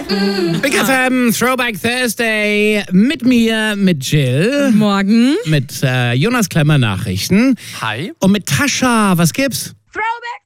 Big FM, Throwback Thursday, mit mir, mit Jill. Morgen. Mit Jonas Klemmer Nachrichten. Hi. Und mit Tascha, was gibt's? Throwback